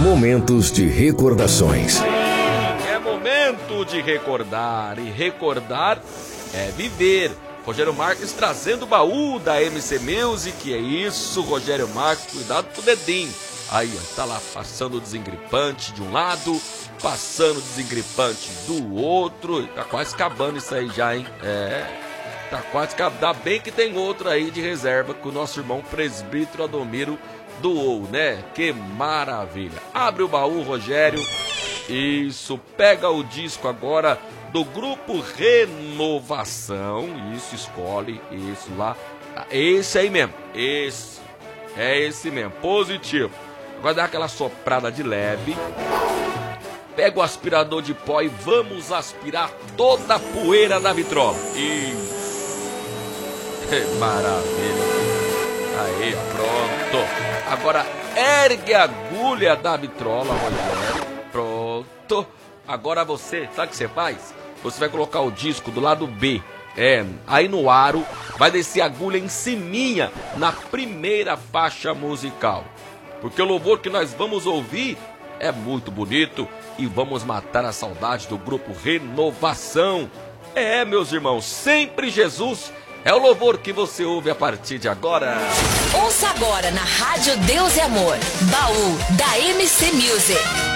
Momentos de recordações. É momento de recordar, e recordar é viver. Rogério Marques trazendo o baú da MC Music, é isso, Rogério Marques, cuidado com o dedinho. Aí, ó, tá lá passando o desengripante de um lado, passando o desengripante do outro. Tá quase acabando isso aí já, hein? Tá quase acabando. Ainda bem que tem outro aí de reserva que o nosso irmão presbítero Adomiro doou, né? Que maravilha. Abre o baú, Rogério. Isso, pega o disco agora do Grupo Renovação. Isso, escolhe, isso lá. Esse aí mesmo, esse. É esse mesmo, positivo. Agora dá aquela soprada de leve. Pega o aspirador de pó e vamos aspirar toda a poeira da vitrola. Isso. Que maravilha. Aí, pronto. Agora ergue a agulha da vitrola, Rogério. Pronto. Agora você, sabe o que você faz? Você vai colocar o disco do lado B. Aí no aro, vai descer a agulha em ciminha na primeira faixa musical. Porque o louvor que nós vamos ouvir é muito bonito e vamos matar a saudade do Grupo Renovação. Meus irmãos, sempre Jesus é o louvor que você ouve a partir de agora. Ouça agora na Rádio Deus e Amor, baú da MC Music.